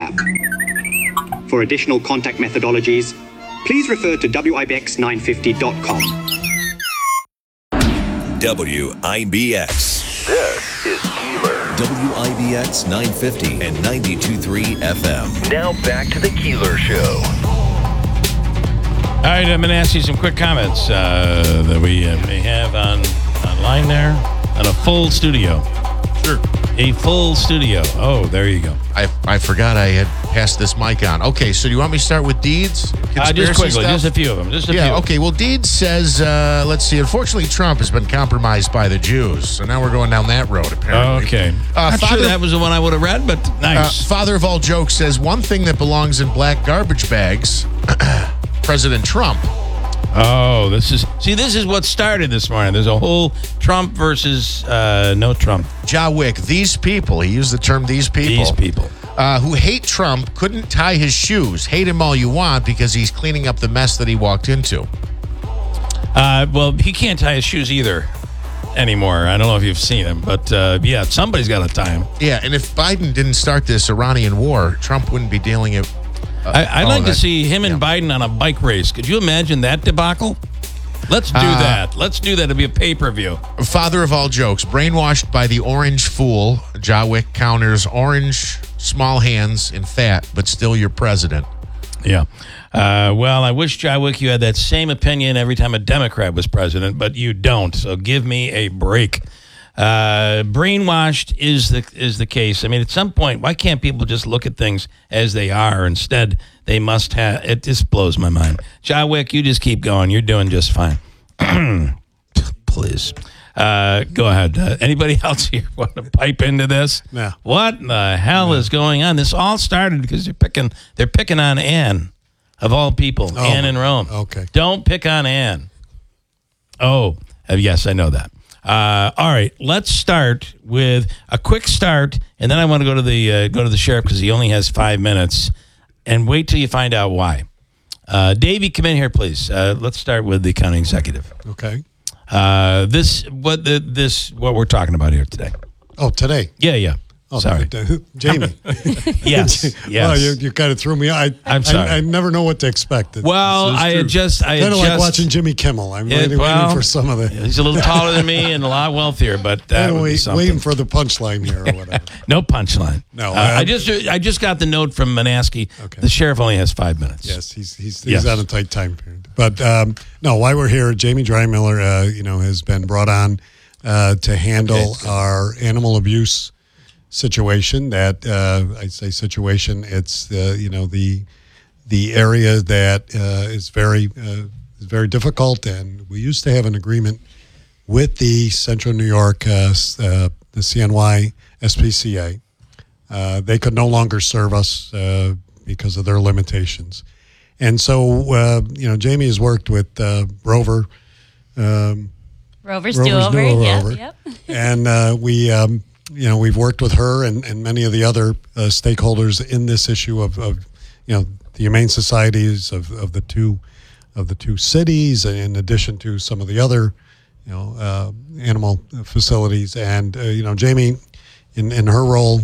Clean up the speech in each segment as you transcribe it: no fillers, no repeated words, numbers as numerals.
app. For additional contact methodologies, please refer to wibx950.com. WIBX. This is Keeler. WIBX 950 and 92.3 FM. Now back to the Keeler Show. All right, I'm going to ask you some quick comments that we may have online there on a full studio. Sure. A full studio. Oh, there you go. I forgot I had passed this mic on. Okay, so do you want me to start with Deeds? Just quickly, stuff? just a few of them. Okay, well, Deeds says, let's see, unfortunately, Trump has been compromised by the Jews. So now we're going down that road, apparently. Okay. Not sure that was the one I would have read, but nice. Father of all jokes says, one thing that belongs in black garbage bags, President Trump. Oh, this is what started this morning. There's a whole Trump versus no Trump. Jawick, these people, he used the term these people. Who hate Trump couldn't tie his shoes. Hate him all you want because he's cleaning up the mess that he walked into. Well, he can't tie his shoes either anymore. I don't know if you've seen him, but yeah, somebody's got to tie him. Yeah, and if Biden didn't start this Iranian war, Trump wouldn't be dealing it. I'd like to see him and Biden on a bike race. Could you imagine that debacle? Let's do that. Let's do that. It'll be a pay-per-view. Father of all jokes, brainwashed by the orange fool. Jawick counters orange, small hands, and fat, but still your president. Yeah. Well, I wish, Jawick, you had that same opinion every time a Democrat was president, but you don't. So give me a break. Brainwashed is the case. I mean, at some point, why can't people just look at things as they are? Instead, they must have. It just blows my mind. Jawick, you just keep going. You're doing just fine. Please. Go ahead. Anybody else here want to pipe into this? No. What the hell is going on? This all started because they're picking on Anne, of all people. Anne in Rome. Okay. Don't pick on Anne. Oh, yes, I know that. All right, let's start with a quick start, and then I want to go to the sheriff because he only has 5 minutes, and wait till you find out why. Davey, come in here, please. Let's start with the county executive. Okay. What we're talking about here today? Oh, today? Yeah. Oh, sorry, Jamie. Yes. Well, you kind of threw me. I'm sorry. I never know what to expect. Well, I had just kind of like watching Jimmy Kimmel. I'm waiting for some of it. He's a little taller than me and a lot wealthier, but that would be something. Waiting for the punchline here or whatever. No punchline. No, I just got the note from Manaski. Okay. The sheriff only has 5 minutes. Yes, he's on a tight time period. But no, why we're here, Jamie Drymiller, has been brought on to handle our animal abuse situation. That I say situation, it's the area that is very difficult, and we used to have an agreement with the Central New York, the CNY SPCA. They could no longer serve us because of their limitations, and so Jamie has worked with Rover. Rover's Do-Over. Yep. And we've worked with her and many of the other stakeholders in this issue of the humane societies of the two cities, in addition to some of the other animal facilities. And Jamie, in her role,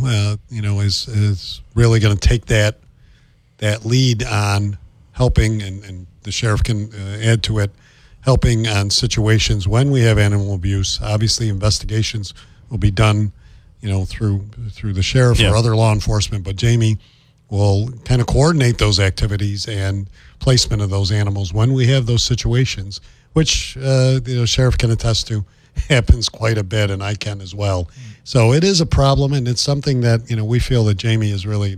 is really going to take that lead on helping, and the sheriff can add to it, helping on situations when we have animal abuse. Obviously, investigations will be done through the sheriff or other law enforcement, but Jamie will kind of coordinate those activities and placement of those animals when we have those situations, which the sheriff can attest to happens quite a bit, and I can as well. So it is a problem, and it's something that we feel that Jamie is really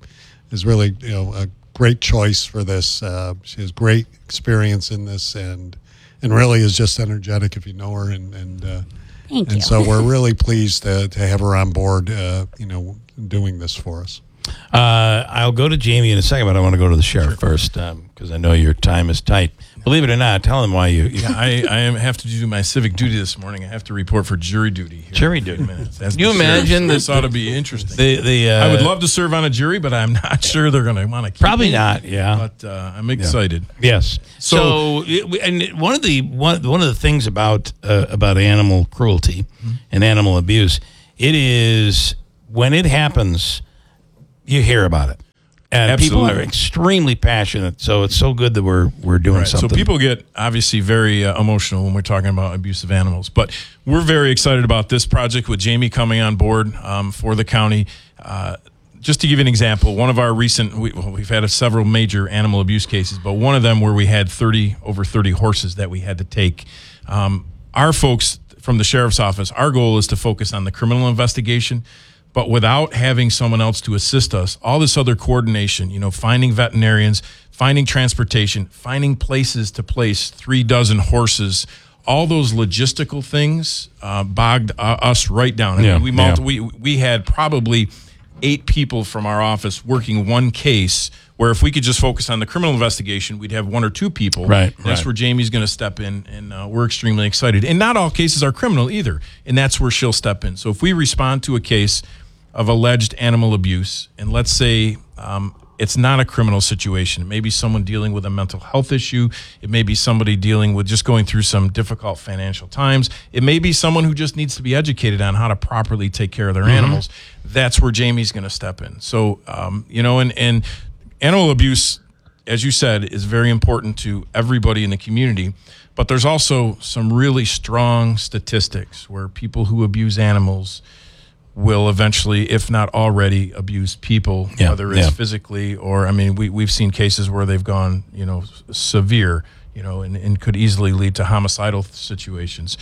a great choice for this. She has great experience in this, and really is just energetic if you know her, Thank you. And so we're really pleased to have her on board, doing this for us. I'll go to Jamie in a second, but I want to go to the sheriff first because I know your time is tight. Believe it or not, tell them why you. I have to do my civic duty this morning. I have to report for jury duty. Here. Jury duty. Can you imagine this ought to be interesting. I would love to serve on a jury, but I'm not sure they're going to want to keep probably me. Not. Yeah, but I'm excited. Yes. So and one of the things about animal cruelty and animal abuse, it is when it happens, you hear about it. And Absolutely. people are extremely passionate. So it's so good that we're doing Right. something. So people get obviously very emotional when we're talking about abusive animals, but we're very excited about this project with Jamie coming on board for the county. Just to give you an example, one of our we've had several major animal abuse cases, but one of them where we had over 30 horses that we had to take. Our folks from the sheriff's office, our goal is to focus on the criminal investigation, but without having someone else to assist us, all this other coordination, finding veterinarians, finding transportation, finding places to place 36 horses, all those logistical things bogged us right down. I mean, we had probably 8 people from our office working one case, where if we could just focus on the criminal investigation, we'd have 1 or 2 people. Right. That's where Jamie's going to step in, and we're extremely excited. And not all cases are criminal either, and that's where she'll step in. So if we respond to a case of alleged animal abuse, and let's say it's not a criminal situation. It may be someone dealing with a mental health issue. It may be somebody dealing with just going through some difficult financial times. It may be someone who just needs to be educated on how to properly take care of their animals. That's where Jamie's going to step in. So, and animal abuse, as you said, is very important to everybody in the community. But there's also some really strong statistics where people who abuse animals will eventually, if not already, abuse people, whether it's physically or, we've seen cases where they've gone, severe, and could easily lead to homicidal situations.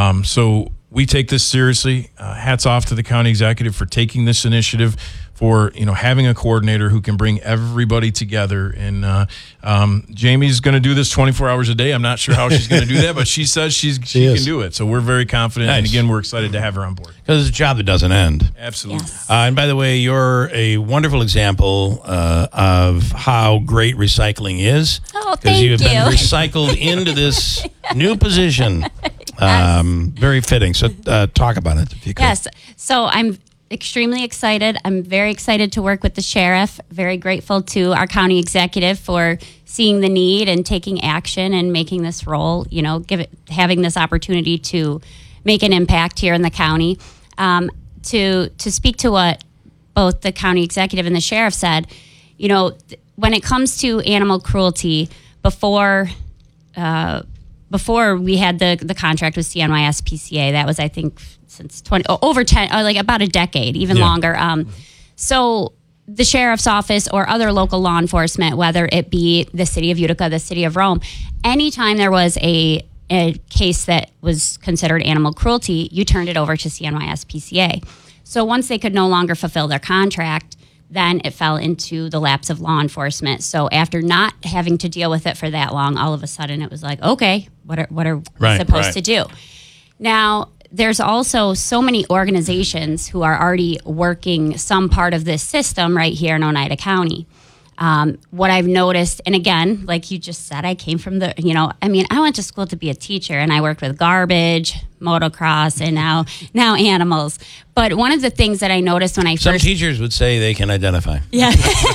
So we take this seriously. Hats off to the county executive for taking this initiative, for having a coordinator who can bring everybody together. And Jamie's going to do this 24 hours a day. I'm not sure how she's going to do that, but she says she can do it. So we're very confident. Nice. And again, we're excited to have her on board. Because it's a job that doesn't end. Absolutely. Yes. And by the way, you're a wonderful example of how great recycling is. Oh, thank Because you have been you. recycled into this new position. Very fitting. So talk about it if you could. Yes. So I'm extremely excited. I'm very excited to work with the sheriff. Very grateful to our county executive for seeing the need and taking action and making this role, having this opportunity to make an impact here in the county. To speak to what both the county executive and the sheriff said, when it comes to animal cruelty, before we had the contract with CNYS PCA, that was, I think, since about a decade, even longer. So the sheriff's office or other local law enforcement, whether it be the city of Utica, the city of Rome, anytime there was a case that was considered animal cruelty, you turned it over to CNYS PCA. So once they could no longer fulfill their contract, then it fell into the laps of law enforcement. So after not having to deal with it for that long, all of a sudden it was like, okay, what are we supposed to do? Now, there's also so many organizations who are already working some part of this system right here in Oneida County. What I've noticed, and again, like you just said, I came from I went to school to be a teacher, and I worked with garbage, motocross, and now animals. But one of the things that I noticed when Some teachers would say they can identify. Yeah.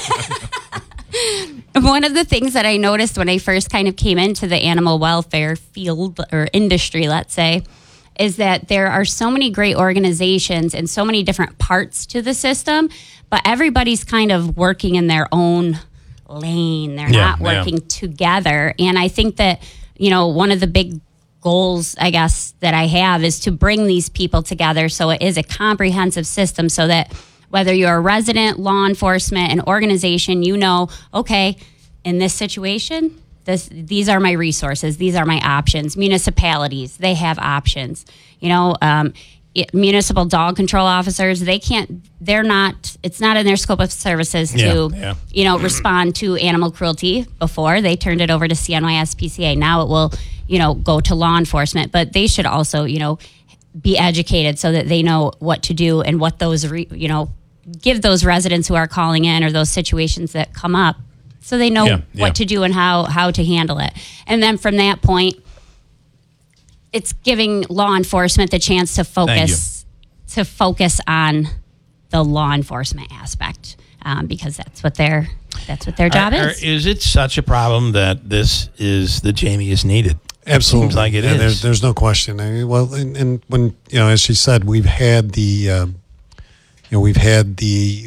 One of the things that I noticed when I first kind of came into the animal welfare field or industry, let's say, is that there are so many great organizations and so many different parts to the system, but everybody's kind of working in their own lane. They're not working together. And I think that, one of the big goals, I guess, that I have is to bring these people together so it is a comprehensive system, so that whether you're a resident, law enforcement, an organization, okay, in this situation, these are my resources. These are my options. Municipalities, they have options. Municipal dog control officers, it's not in their scope of services to, respond to animal cruelty. Before, they turned it over to CNYS PCA. Now it will, go to law enforcement, but they should also, be educated so that they know what to do and what those, give those residents who are calling in or those situations that come up, so they know what to do and how to handle it. And then from that point, it's giving law enforcement the chance to focus on the law enforcement aspect, because that's what their job is. Is it such a problem that Jamie is needed? Absolutely. It seems like it is. There's no question. And when, as she said, we've had the we've had the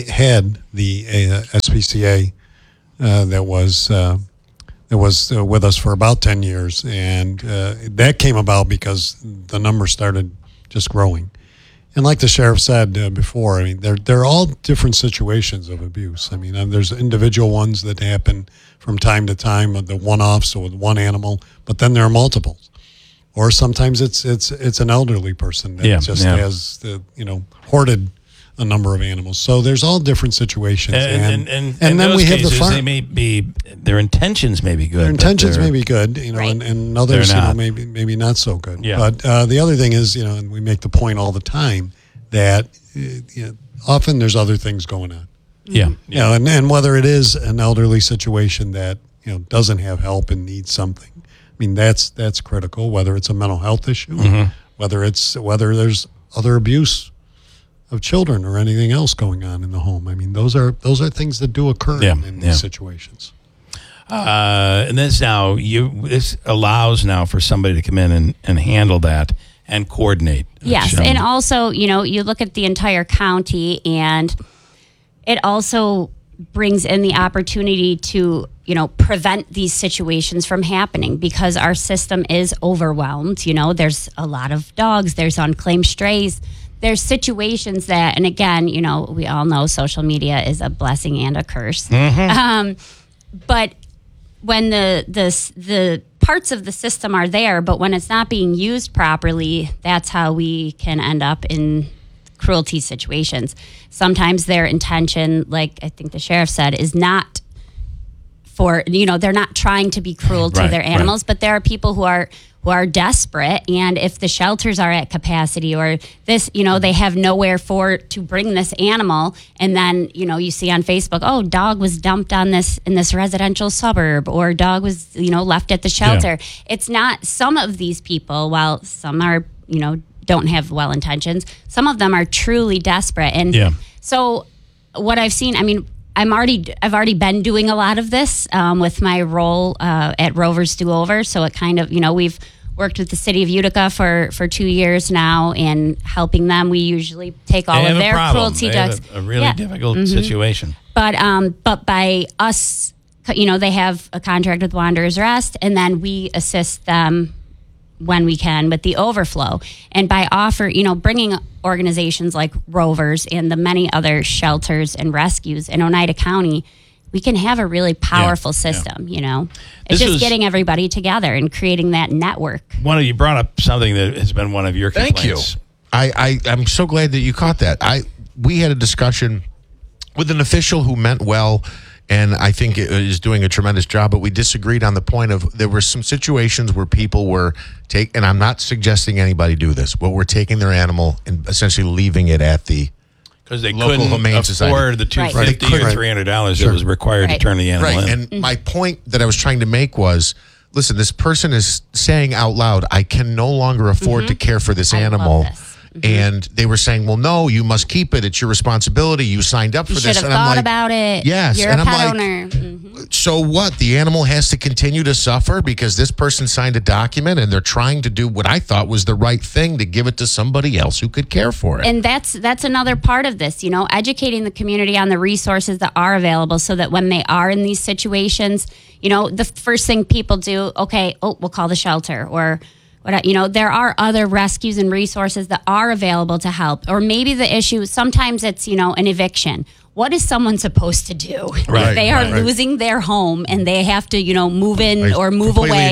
SPCA that was with us for about 10 years, and that came about because the numbers started just growing. And like the sheriff said before, I mean, they're all different situations of abuse. I mean, there's individual ones that happen from time to time, the one-offs with one animal, but then there are multiples. Or sometimes it's an elderly person that has hoarded a number of animals. So there's all different situations. And then we have the farm. They may be, their intentions may be good. Their intentions may be good, and others, maybe not so good. Yeah. But the other thing is, and we make the point all the time that often there's other things going on. Yeah. And whether it is an elderly situation that doesn't have help and needs something, I mean that's critical. Whether it's a mental health issue, whether there's other abuse of children or anything else going on in the home. I mean, those are things that do occur in these situations. And this allows now for somebody to come in and handle that and coordinate. Yes, and also, you look at the entire county, and it also brings in the opportunity to, prevent these situations from happening because our system is overwhelmed. There's a lot of dogs, there's unclaimed strays. There's situations that, and again, we all know social media is a blessing and a curse. But when the parts of the system are there, but when it's not being used properly, that's how we can end up in cruelty situations. Sometimes their intention, like I think the sheriff said, is not for, they're not trying to be cruel to their animals, but there are people who are desperate, and if the shelters are at capacity or this, they have nowhere to bring this animal, and then you see on Facebook, dog was dumped in this residential suburb, or dog was left at the shelter. It's not, some of these people, while some are don't have well intentions, some of them are truly desperate, and so what I've seen, I mean, I've already been doing a lot of this with my role at Rovers Do Over. So it kind of, we've worked with the city of Utica for 2 years now, and helping them. We usually take all of their cruelty dogs. A really difficult situation. But by us, they have a contract with Wanderers Rest, and then we assist them when we can with the overflow. And by bringing organizations like Rovers and the many other shelters and rescues in Oneida County, we can have a really powerful system, It's just getting everybody together and creating that network. You brought up something that has been one of your complaints. Thank you. I'm so glad that you caught that. We had a discussion with an official who meant well, and I think it is doing a tremendous job, but we disagreed on the point of there were some situations where people were and I'm not suggesting anybody do this, but we're taking their animal and essentially leaving it at the because they local couldn't Humane afford Society. the $250 or $300 that was required to turn the animal in. And my point that I was trying to make was, listen, this person is saying out loud, I can no longer afford to care for this animal. And they were saying, well, no, you must keep it. It's your responsibility. You signed up for this. You should have thought about it. Yes. You're and a pet I'm owner. So what? The animal has to continue to suffer because this person signed a document, and they're trying to do what I thought was the right thing, to give it to somebody else who could care for it. And that's another part of this, educating the community on the resources that are available, so that when they are in these situations, the first thing people do, we'll call the shelter, or there are other rescues and resources that are available to help. Or maybe the issue, sometimes it's, an eviction. What is someone supposed to do if they are losing their home and they have to, move in or move away?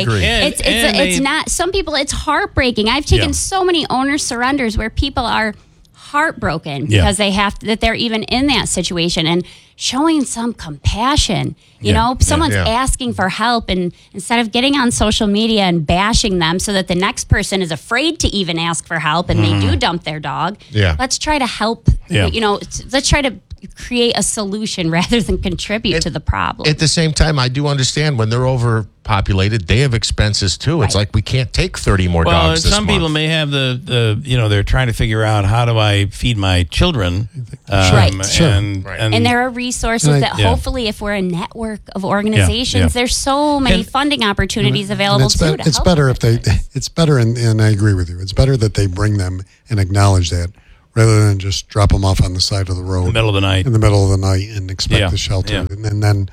It's not, some people, it's heartbreaking. I've taken so many owner surrenders where people are heartbroken because that they're even in that situation, and showing some compassion. Someone's asking for help, and instead of getting on social media and bashing them so that the next person is afraid to even ask for help and they do dump their dog, let's try to help. Let's try to create a solution rather than contribute to the problem. At the same time, I do understand when they're overpopulated, they have expenses too. It's like we can't take 30 more dogs this some month. people may have they're trying to figure out, how do I feed my children? And there are resources that hopefully, if we're a network of organizations, there's so many funding opportunities available too. It's better, and I agree with you. It's better that they bring them and acknowledge that, rather than just drop them off on the side of the road In the middle of the night. in the middle of the night and expect Yeah, the shelter, yeah. and then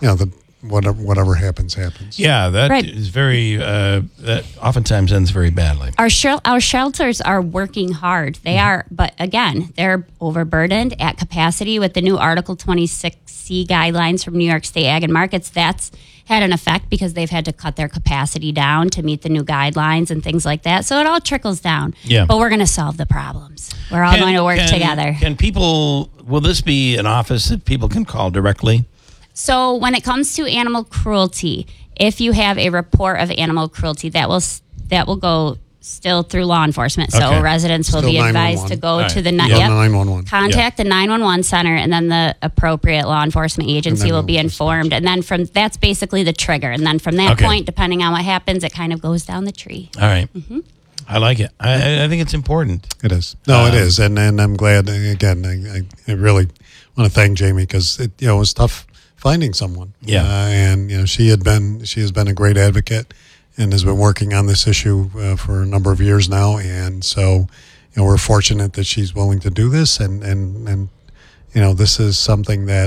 whatever happens. Yeah, that Right. is very. That oftentimes ends very badly. Our shelters are working hard. They are, but again, they're overburdened at capacity with the new Article 26C guidelines from New York State Ag and Markets. That's had an effect because they've had to cut their capacity down to meet the new guidelines and things like that. So it all trickles down. Yeah. But we're going to solve the problems. We're all going to work together. Can people? Will this be an office that people can call directly? So when it comes to animal cruelty, if you have a report of animal cruelty, that will go still through law enforcement. So Okay. residents will Still be advised 911. to go All to right. the Yeah, 911. Contact the 911 center, and then the appropriate law enforcement agency will be informed. And then that's basically the trigger. And then from that Okay. point, depending on what happens, it kind of goes down the tree. All right. I like it. I think it's important. It is. No, it is, and I'm glad. Again, I really want to thank Jamie because it was tough finding someone. Yeah. And she has been a great advocate and has been working on this issue for a number of years now, and so we're fortunate that she's willing to do this, and this is something that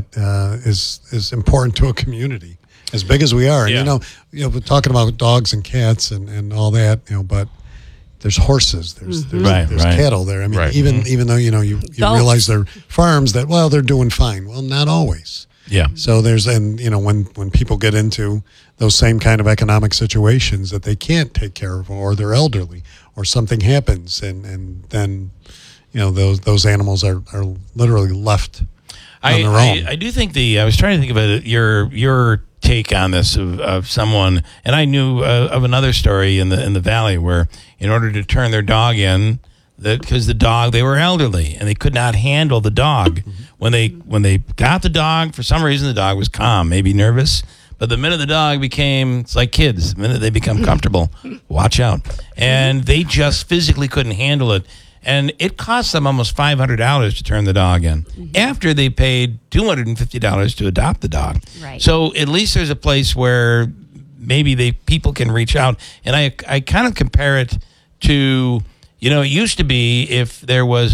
is important to a community as big as we are. Yeah. And we're talking about dogs and cats and all that, but there's horses, there's Right, right. cattle there. I mean, Right. even though you Goats. realize they're farms that they're doing fine. Well, not always. Yeah. So when people get into those same kind of economic situations that they can't take care of, or they're elderly, or something happens, and then those animals are literally left on their own. I do think I was trying to think about it, your take on this of someone, and I knew of another story in the valley where, in order to turn their dog in, because they were elderly and they could not handle the dog. When they got the dog, for some reason the dog was calm, maybe nervous. But the minute the dog it's like kids, the minute they become comfortable, watch out. And they just physically couldn't handle it. And it cost them almost $500 to turn the dog in after they paid $250 to adopt the dog. Right. So at least there's a place where maybe people can reach out. And I kind of compare it to, it used to be if there was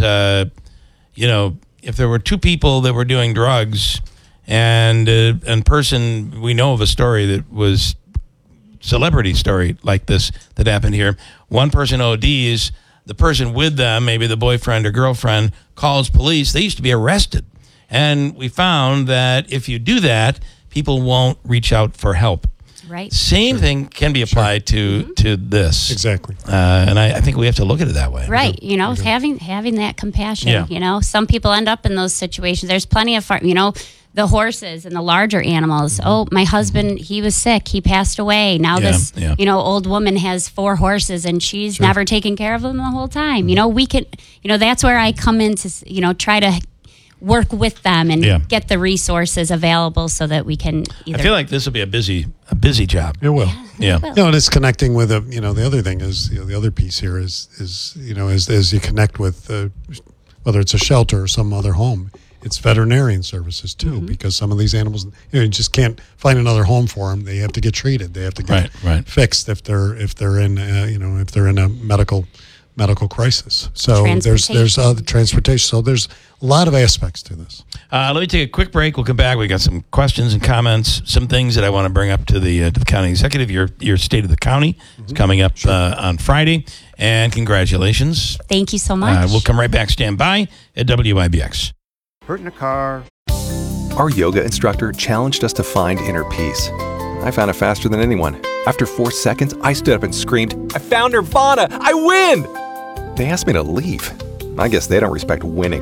if there were two people that were doing drugs and person, we know of a story that was celebrity story like this that happened here. One person ODs, the person with them, maybe the boyfriend or girlfriend, calls police. They used to be arrested. And we found that if you do that, people won't reach out for help. Right. Same thing can be applied to this. Exactly. And I think we have to look at it that way. Right. Having that compassion, Yeah. some people end up in those situations. There's plenty of, the horses and the larger animals. Oh, my husband, he was sick. He passed away. Now this, old woman has 4 horses and she's never taken care of them the whole time. We can, that's where I come in to, try to work with them and get the resources available so that we can either. I feel like this will be a busy job. It will. Yeah. And it's connecting with the other thing is the other piece here is as you connect with whether it's a shelter or some other home, it's veterinarian services too, because some of these animals you just can't find another home for them. They have to get treated. They have to get fixed if they're in if they're in a medical crisis. So there's other transportation. So there's a lot of aspects to this. Let me take a quick break. We'll come back. We got some questions and comments, some things that I want to bring up to the county executive. Your state of the county is coming up on Friday, and congratulations. Thank you so much. We'll come right back. Stand by at WIBX. Hurt in a car. Our yoga instructor challenged us to find inner peace. I found it faster than anyone. After 4 seconds, I stood up and screamed, "I found Nirvana! I win!" They asked me to leave. I guess they don't respect winning.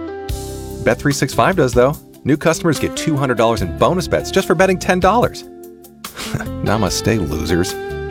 Bet365 does, though. New customers get $200 in bonus bets just for betting $10. Namaste, losers.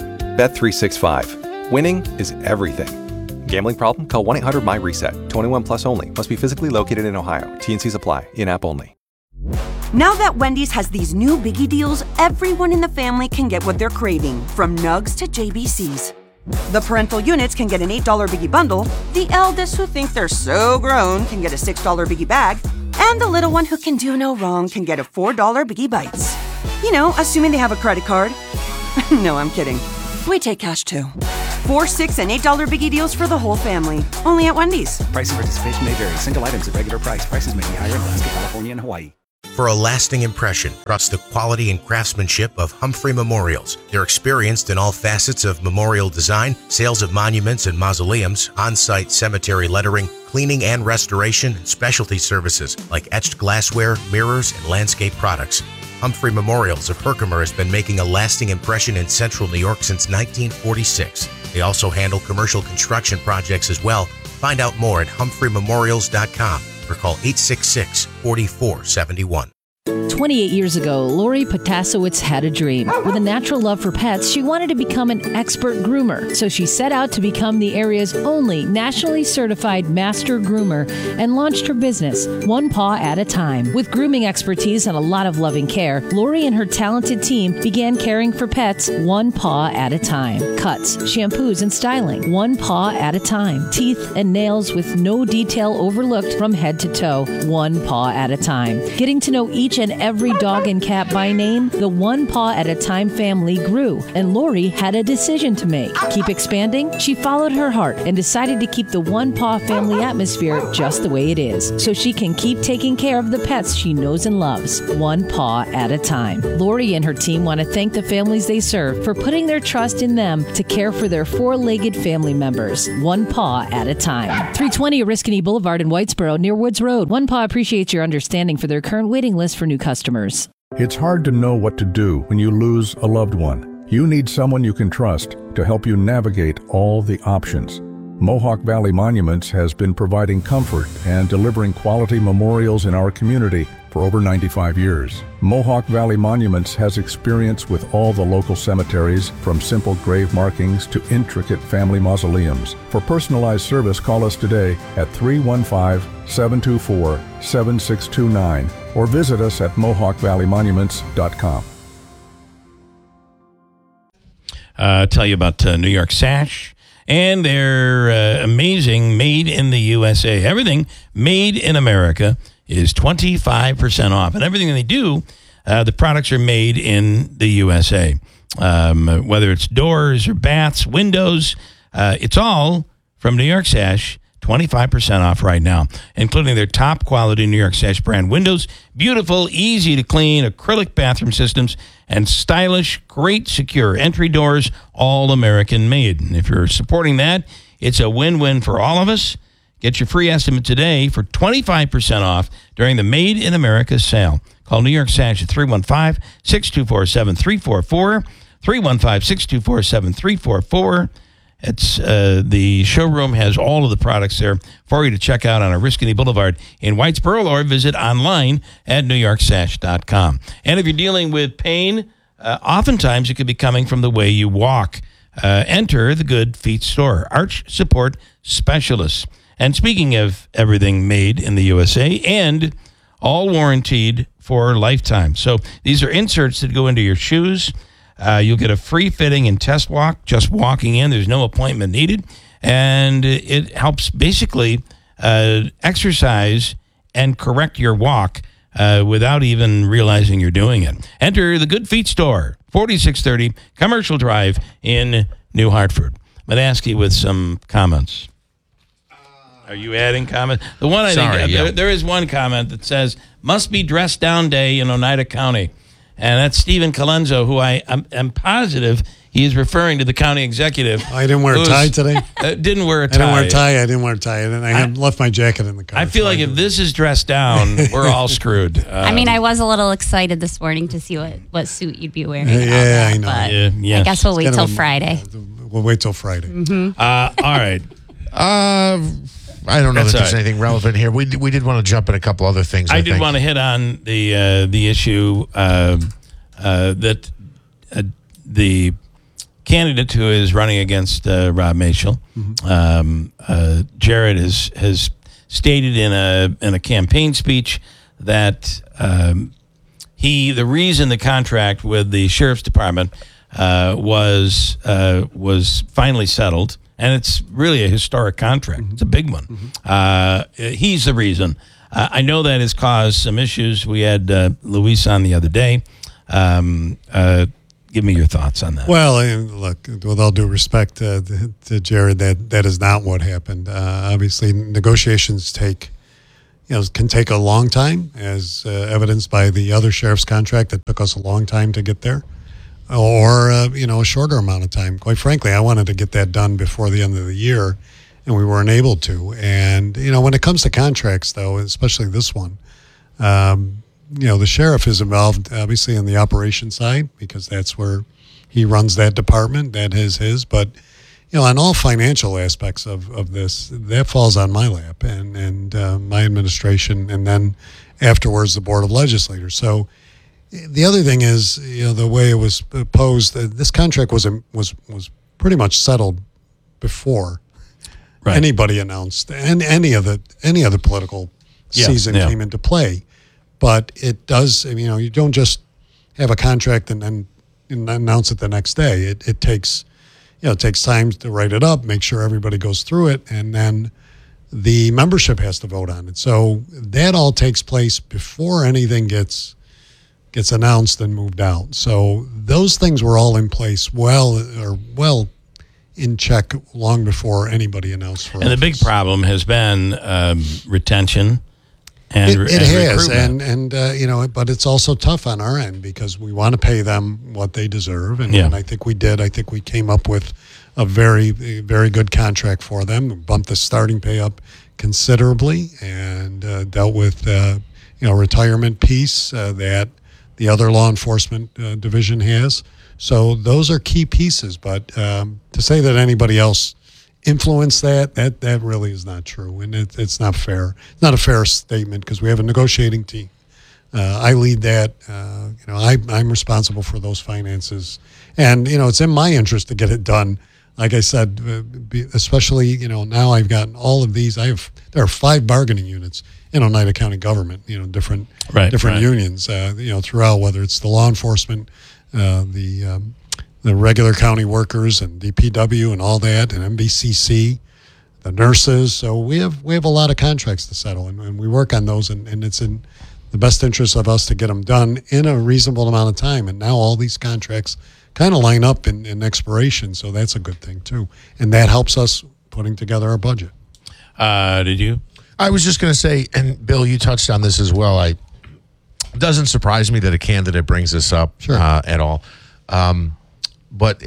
Bet365. Winning is everything. Gambling problem? Call 1-800-MY-RESET. 21 plus only. Must be physically located in Ohio. T&Cs apply. In-app only. Now that Wendy's has these new biggie deals, everyone in the family can get what they're craving, from nugs to JBCs. The parental units can get an $8 biggie bundle, the eldest who think they're so grown can get a $6 biggie bag, and the little one who can do no wrong can get a $4 biggie bites. Assuming they have a credit card. No, I'm kidding. We take cash too. 4, $6, and $8 biggie deals for the whole family. Only at Wendy's. Price and participation may vary. Single items at regular price. Prices may be higher in Alaska, California, and Hawaii. For a lasting impression, trust the quality and craftsmanship of Humphrey Memorials. They're experienced in all facets of memorial design, sales of monuments and mausoleums, on-site cemetery lettering, cleaning and restoration, and specialty services like etched glassware, mirrors, and landscape products. Humphrey Memorials of Herkimer has been making a lasting impression in central New York since 1946. They also handle commercial construction projects as well. Find out more at humphrey-memorials.com or call 866-4471. 28 years ago, Lori Potasowicz had a dream. With a natural love for pets, she wanted to become an expert groomer. So she set out to become the area's only nationally certified master groomer and launched her business, one paw at a time. With grooming expertise and a lot of loving care, Lori and her talented team began caring for pets one paw at a time. Cuts, shampoos, and styling, one paw at a time. Teeth and nails with no detail overlooked from head to toe, one paw at a time. Getting to know each and every dog and cat by name, the One Paw at a Time family grew, and Lori had a decision to make. Keep expanding? She followed her heart and decided to keep the One Paw family atmosphere just the way it is, so she can keep taking care of the pets she knows and loves, one paw at a time. Lori and her team want to thank the families they serve for putting their trust in them to care for their four-legged family members, one paw at a time. 320 Oriskany Boulevard in Whitesboro near Woods Road. One Paw appreciates your understanding for their current waiting list for new customers. It's hard to know what to do when you lose a loved one. You need someone you can trust to help you navigate all the options. Mohawk Valley Monuments has been providing comfort and delivering quality memorials in our community for over 95 years. Mohawk Valley Monuments has experience with all the local cemeteries, from simple grave markings to intricate family mausoleums. For personalized service, call us today at 315-724-7629 or visit us at mohawkvalleymonuments.com. Tell you about New York Sash and their amazing Made in the USA. Everything made in America is 25% off. And everything they do, the products are made in the USA. Whether it's doors or baths, windows, it's all from New York Sash. 25% off right now, including their top quality New York Sash brand windows, beautiful, easy to clean acrylic bathroom systems, and stylish, great secure entry doors, all American made. And if you're supporting that, it's a win-win for all of us. Get your free estimate today for 25% off during the Made in America sale. Call New York Sash at 315-624-7344, 315-624-7344. It's the showroom has all of the products there for you to check out on Oriskany Boulevard in Whitesboro, or visit online at newyorksash.com. And if you're dealing with pain, oftentimes it could be coming from the way you walk. Enter the Good Feet store, Arch Support Specialists. And speaking of everything made in the USA and all warranted for lifetime. So these are inserts that go into your shoes. You'll get a free fitting and test walk just walking in. There's no appointment needed. And it helps basically exercise and correct your walk without even realizing you're doing it. Enter the Good Feet store, 4630 Commercial Drive in New Hartford. I'm going to ask you with some comments. Are you adding comments? The one there is one comment that says, must be dress down day in Oneida County. And that's Stephen Colenso, who I am positive he is referring to the county executive. I didn't wear a tie today. Didn't wear a tie. I didn't wear a tie. And I left my jacket in the car. I feel like if this is dressed down, we're all screwed. I mean, I was a little excited this morning to see what suit you'd be wearing. Yeah, I know. But I guess we'll wait till Friday. We'll wait till Friday. Mm-hmm. All right. I don't know that there's anything relevant here. We did want to jump in a couple other things. I did want to hit on the issue that the candidate who is running against Rob Mashel, Jared, has stated in a campaign speech that the reason the contract with the sheriff's department was finally settled. And it's really a historic contract. It's a big one. He's the reason. I know that has caused some issues. We had Luis on the other day. Give me your thoughts on that. Well, look, with all due respect to Jared, that is not what happened. Obviously, negotiations can take a long time, as evidenced by the other sheriff's contract that took us a long time to get there, or a shorter amount of time. Quite frankly, I wanted to get that done before the end of the year, and we weren't able to. And when it comes to contracts, though, especially this one, the sheriff is involved, obviously, in the operations side, because that's where he runs that department. That is his. But, on all financial aspects of this, that falls on my lap and my administration, and then afterwards the Board of Legislators. So the other thing is, the way it was posed, this contract was pretty much settled before anybody announced, and any other political season came into play. But it does, you don't just have a contract and then announce it the next day. It takes, it takes time to write it up, make sure everybody goes through it, and then the membership has to vote on it. So that all takes place before anything gets announced and moved out. So those things were all in place well in check long before anybody announced for And the big problem has been retention. It has, but it's also tough on our end because we want to pay them what they deserve, and I think we did. I think we came up with a very, very good contract for them. We bumped the starting pay up considerably, and dealt with retirement piece that the other law enforcement division has. So those are key pieces. But to say that anybody else influence that really is not true, and it's not fair. It's not a fair statement because we have a negotiating team. I lead that. I'm responsible for those finances, and it's in my interest to get it done. Like I said, especially now I've gotten all of these. There are 5 bargaining units in Oneida County government. Different unions. Throughout, whether it's the law enforcement, the regular county workers and DPW and all that, and MBCC, the nurses. So we have a lot of contracts to settle, and we work on those, and it's in the best interest of us to get them done in a reasonable amount of time. And now all these contracts kind of line up in expiration, so that's a good thing too. And that helps us putting together our budget. Did you? I was just going to say, and Bill, you touched on this as well. It doesn't surprise me that a candidate brings this up at all. But,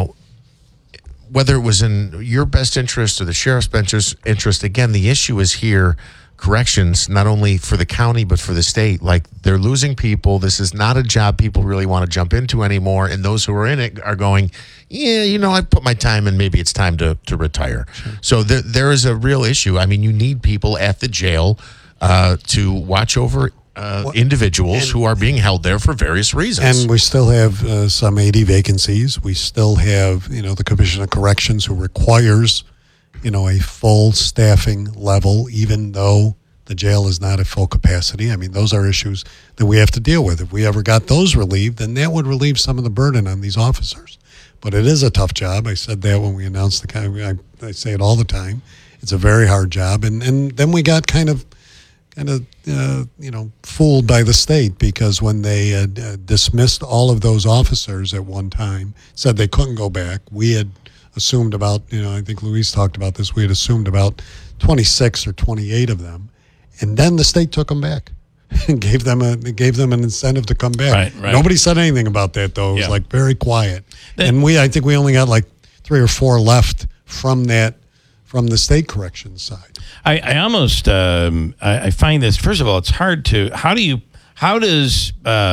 whether it was in your best interest or the sheriff's best interest, again, the issue is here, corrections, not only for the county, but for the state. Like, they're losing people. This is not a job people really want to jump into anymore. And those who are in it are going, I put my time in, maybe it's time to retire. Sure. So there is a real issue. I mean, you need people at the jail to watch over individuals who are being held there for various reasons. And we still have some 80 vacancies. We still have, the Commission of Corrections, who requires, a full staffing level, even though the jail is not at full capacity. I mean, those are issues that we have to deal with. If we ever got those relieved, then that would relieve some of the burden on these officers. But it is a tough job. I said that when we announced the kind. I say it all the time. It's a very hard job. And then we got kind of fooled by the state, because when they dismissed all of those officers at one time, said they couldn't go back, we had assumed about, I think Louise talked about this, we had assumed about 26 or 28 of them, and then the state took them back and gave them an incentive to come back. Right. Nobody said anything about that, though. It was very quiet. And I think we only got 3 or 4 left from the state corrections side. I almost I find this, first of all, it's hard to how does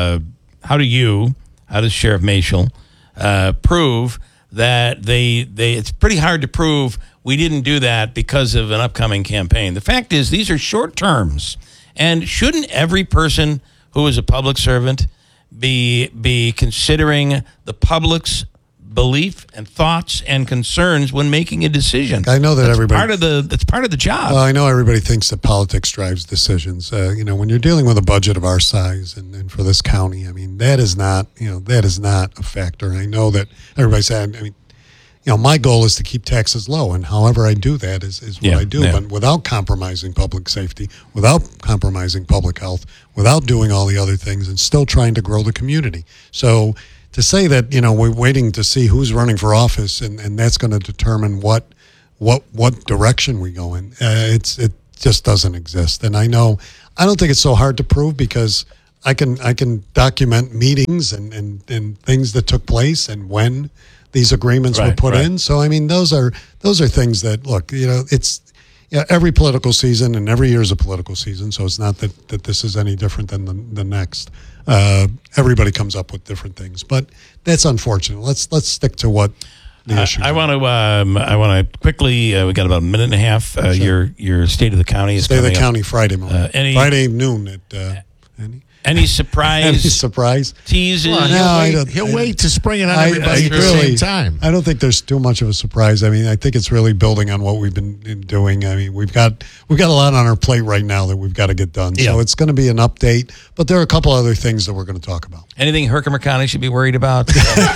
Sheriff Mashel prove that it's pretty hard to prove we didn't do that because of an upcoming campaign. The fact is, these are short terms, and shouldn't every person who is a public servant be considering the public's belief and thoughts and concerns when making a decision? I know that that's part of the job. Well, I know everybody thinks that politics drives decisions. When you're dealing with a budget of our size and for this county, I mean, that is not a factor. And I know that everybody's saying, my goal is to keep taxes low, and however I do that is what I do, but without compromising public safety, without compromising public health, without doing all the other things, and still trying to grow the community. So to say that, we're waiting to see who's running for office and that's going to determine what direction we go in, it just doesn't exist. And I don't think it's so hard to prove because I can document meetings and things that took place and when these agreements were put in. So I mean, those are things that, look, it's every political season and every year is a political season. So it's not that this is any different than the next. Everybody comes up with different things, but that's unfortunate. Let's stick to what the issue. I want to quickly. We got about a minute and a half. Sure. Your state of the county is State of the coming County up. Friday morning. Friday noon at. Any surprise? Any surprise? Teases? Well, he'll wait to spring it on everybody at the same time. I don't think there's too much of a surprise. I mean, I think it's really building on what we've been doing. I mean, we've got a lot on our plate right now that we've got to get done. Yeah. So it's going to be an update, but there are a couple other things that we're going to talk about. Anything Herkimer County should be worried about?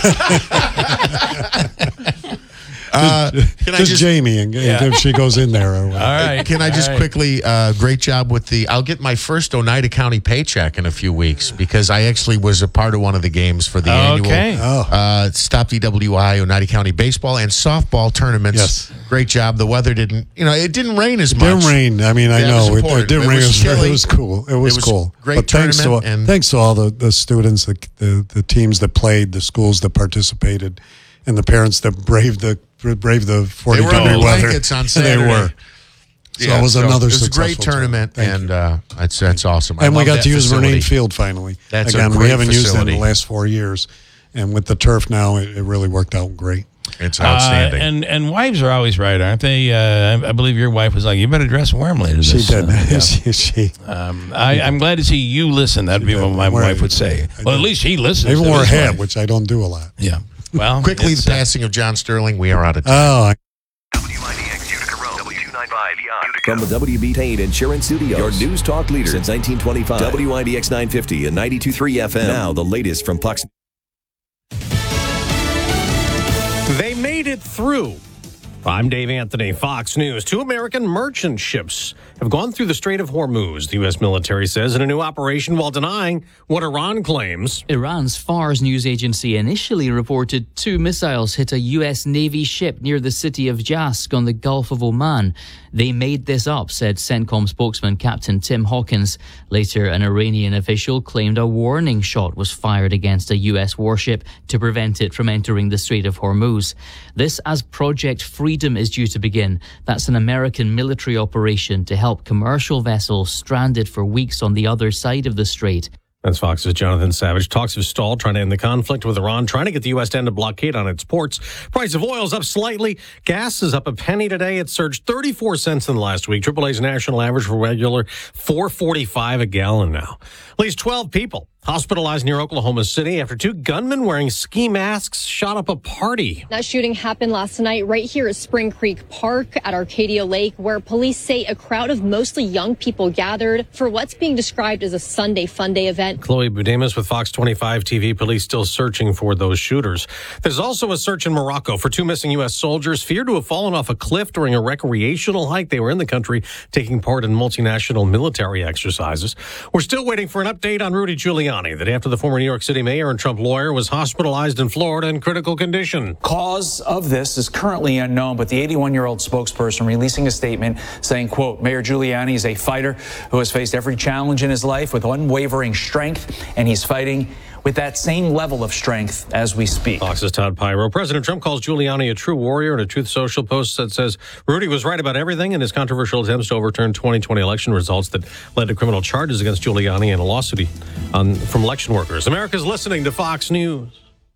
Just Jamie, and if she goes in there. Or All right. Can I just quickly, great job with I'll get my first Oneida County paycheck in a few weeks because I actually was a part of one of the games for the annual Stop DWI Oneida County baseball and softball tournaments. Yes. Great job. The weather didn't rain as much. It didn't rain. I mean, I know it didn't rain. Chilly. It was cool. It was cool. Great tournament. Thanks to all the students, the teams that played, the schools that participated, and the parents that braved the 40-degree weather. Blankets on Saturday. They were. So it was another successful great tournament, and that's awesome. And we got to use Vernane Field finally. That's Again, a great we haven't used it in facility. the last 4 years, and with the turf now, it really worked out great. It's outstanding. And wives are always right, aren't they? I believe your wife was like, "You better dress warm later." She did. She. I'm glad to see you listen. That'd be what my wife would say. Well, at least he listens. I even to wore a his hat, wife. which I don't do a lot. Yeah. Well, quickly, the passing of John Sterling. We are out of time. WIDX Utica Road, W295 Utica. From the WB Tain Insurance Studios, your news talk leader since 1925. WIDX 950 and 92.3 FM. Now the latest from Pucks. They made it through. I'm Dave Anthony, Fox News. 2 American merchant ships have gone through the Strait of Hormuz, the U.S. military says, in a new operation while denying what Iran claims. Iran's Fars news agency initially reported 2 missiles hit a U.S. Navy ship near the city of Jask on the Gulf of Oman. They made this up, said CENTCOM spokesman Captain Tim Hawkins. Later, an Iranian official claimed a warning shot was fired against a U.S. warship to prevent it from entering the Strait of Hormuz. This as Project Freedom is due to begin. That's an American military operation to help commercial vessels stranded for weeks on the other side of the strait. That's Fox's Jonathan Savage. Talks have stalled, trying to end the conflict with Iran, trying to get the U.S. to end a blockade on its ports. Price of oil is up slightly. Gas is up a penny today. It surged 34 cents in the last week. AAA's national average for regular, $4.45 a gallon now. At least 12 people hospitalized near Oklahoma City after 2 gunmen wearing ski masks shot up a party. That shooting happened last night right here at Spring Creek Park at Arcadia Lake, where police say a crowd of mostly young people gathered for what's being described as a Sunday fun day event. Chloe Budamus with Fox 25 TV. Police still searching for those shooters. There's also a search in Morocco for 2 missing U.S. soldiers feared to have fallen off a cliff during a recreational hike. They were in the country taking part in multinational military exercises. We're still waiting for an update on Rudy Giuliani, that after the former New York City mayor and Trump lawyer was hospitalized in Florida in critical condition. Cause of this is currently unknown, but the 81-year-old spokesperson releasing a statement saying, quote, Mayor Giuliani is a fighter who has faced every challenge in his life with unwavering strength, and he's fighting with that same level of strength as we speak. Fox's Todd Pyro. President Trump calls Giuliani a true warrior in a Truth Social post that says Rudy was right about everything in his controversial attempts to overturn 2020 election results that led to criminal charges against Giuliani and a lawsuit from election workers. America's listening to Fox News.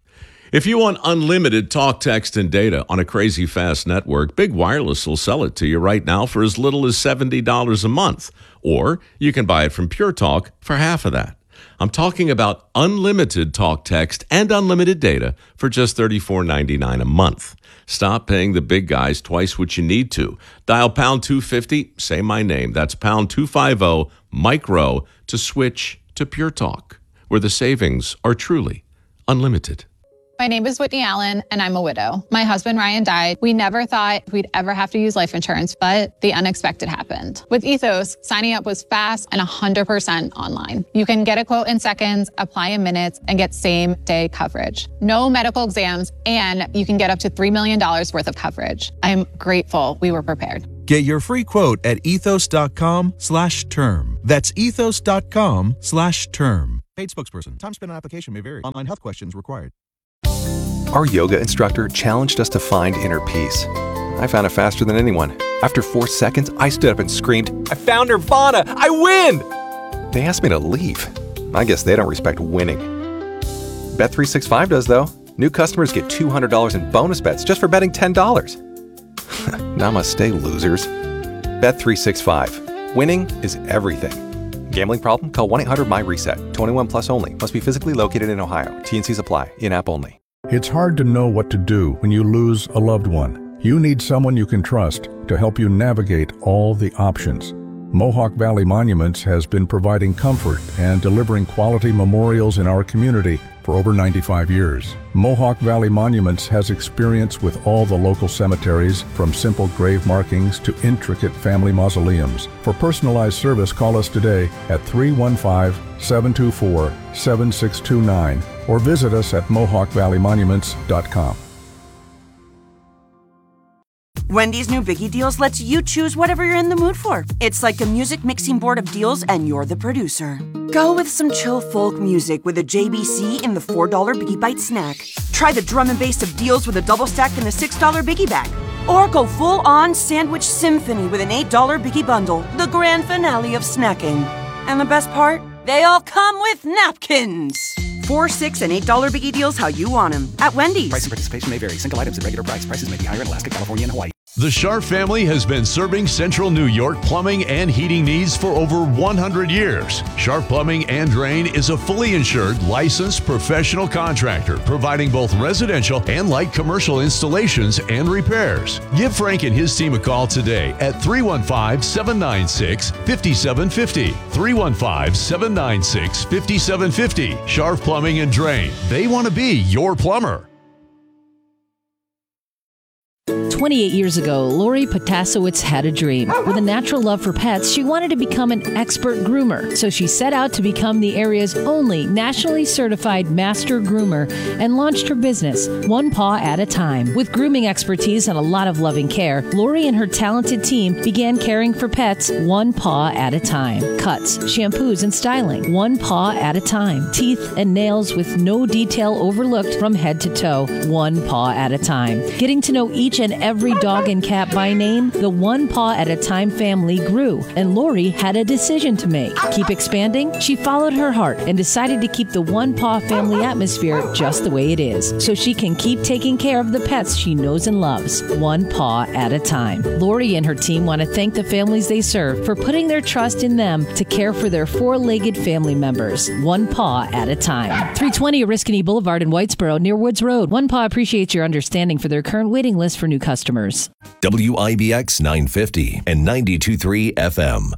If you want unlimited talk, text, and data on a crazy fast network, Big Wireless will sell it to you right now for as little as $70 a month. Or you can buy it from Pure Talk for half of that. I'm talking about unlimited talk, text, and unlimited data for just $34.99 a month. Stop paying the big guys twice what you need to. Dial pound 250, say my name. That's pound 250, micro, to switch to Pure Talk, where the savings are truly unlimited. My name is Whitney Allen, and I'm a widow. My husband, Ryan, died. We never thought we'd ever have to use life insurance, but the unexpected happened. With Ethos, signing up was fast and 100% online. You can get a quote in seconds, apply in minutes, and get same-day coverage. No medical exams, and you can get up to $3 million worth of coverage. I'm grateful we were prepared. Get your free quote at ethos.com/term. That's ethos.com/term. Paid spokesperson. Time spent on application may vary. Online health questions required. Our yoga instructor challenged us to find inner peace. I found it faster than anyone. After 4 seconds, I stood up and screamed, "I found Nirvana! I win!" They asked me to leave. I guess they don't respect winning. Bet365 does, though. New customers get $200 in bonus bets just for betting $10. Namaste, losers. Bet365. Winning is everything. Gambling problem? Call 1-800-MY-RESET. 21 plus only. Must be physically located in Ohio. T&Cs apply. In-app only. It's hard to know what to do when you lose a loved one. You need someone you can trust to help you navigate all the options. Mohawk Valley Monuments has been providing comfort and delivering quality memorials in our community for over 95 years. Mohawk Valley Monuments has experience with all the local cemeteries, from simple grave markings to intricate family mausoleums. For personalized service, call us today at 315-724-7629 or visit us at mohawkvalleymonuments.com. Wendy's new Biggie Deals lets you choose whatever you're in the mood for. It's like a music mixing board of deals, and you're the producer. Go with some chill folk music with a JBC in the $4 Biggie Bite snack. Try the drum and bass of deals with a double stack in the $6 Biggie Bag. Or go full-on sandwich symphony with an $8 Biggie Bundle, the grand finale of snacking. And the best part? They all come with napkins. $4, $6, and $8 Biggie Deals how you want them at Wendy's. Price and participation may vary. Single items at regular price. Prices may be higher in Alaska, California, and Hawaii. The Sharp family has been serving Central New York plumbing and heating needs for over 100 years. Sharp Plumbing and Drain is a fully insured, licensed professional contractor providing both residential and light commercial installations and repairs. Give Frank and his team a call today at 315-796-5750. 315-796-5750. Sharp Plumbing and Drain. They want to be your plumber. 28 years ago, Lori Potasowicz had a dream. With a natural love for pets, she wanted to become an expert groomer. So she set out to become the area's only nationally certified master groomer and launched her business, one paw at a time. With grooming expertise and a lot of loving care, Lori and her talented team began caring for pets one paw at a time. Cuts, shampoos, and styling, one paw at a time. Teeth and nails with no detail overlooked from head to toe, one paw at a time. Getting to know each and every dog and cat by name, the One Paw at a Time family grew, and Lori had a decision to make. Keep expanding? She followed her heart and decided to keep the One Paw family atmosphere just the way it is, so she can keep taking care of the pets she knows and loves, one paw at a time. Lori and her team want to thank the families they serve for putting their trust in them to care for their four-legged family members, one paw at a time. 320 Oriskany Boulevard in Whitesboro near Woods Road. One Paw appreciates your understanding for their current waiting list for new customers. WIBX 950 and 92.3 FM.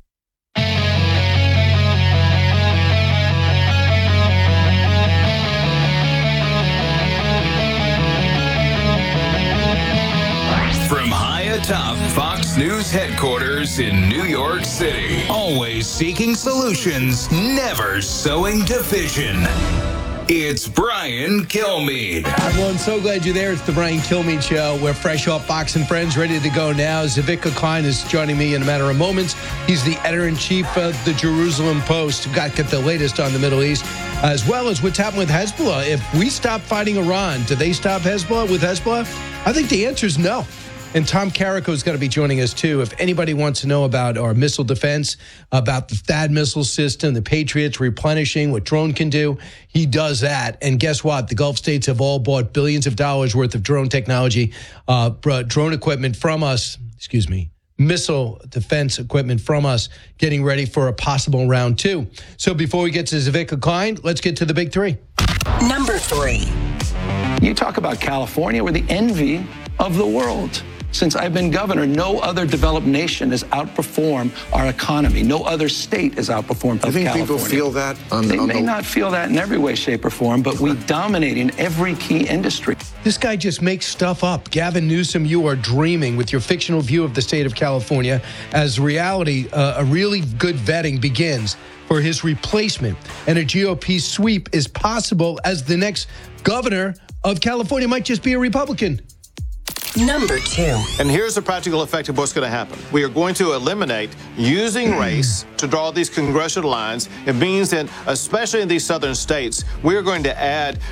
From high atop Fox News headquarters in New York City, always seeking solutions, never sowing division. It's Brian Kilmeade. Everyone, so glad you're there. It's the Brian Kilmeade Show. We're fresh off Fox and Friends, ready to go now. Zvika Klein is joining me in a matter of moments. He's the editor-in-chief of the Jerusalem Post. We've got to get the latest on the Middle East, as well as what's happening with Hezbollah. If we stop fighting Iran, do they stop Hezbollah with Hezbollah? I think the answer is no. And Tom Carrico is going to be joining us, too. If anybody wants to know about our missile defense, about the THAAD missile system, the Patriots replenishing, what drone can do, he does that. And guess what? The Gulf states have all bought billions of dollars worth of drone technology, drone equipment from us, missile defense equipment from us, getting ready for a possible round two. So before we get to Zvika Klein, let's get to the big three. Number 3. You talk about California, we're the envy of the world. Since I've been governor, no other developed nation has outperformed our economy. No other state has outperformed California. I think people feel that They may not feel that in every way, shape, or form, but we dominate in every key industry. This guy just makes stuff up. Gavin Newsom, you are dreaming with your fictional view of the state of California as reality, a really good vetting begins for his replacement. And a GOP sweep is possible as the next governor of California might just be a Republican. Number 2. And here's the practical effect of what's going to happen. We are going to eliminate using race to draw these congressional lines. It means that, especially in these southern states, we are going to add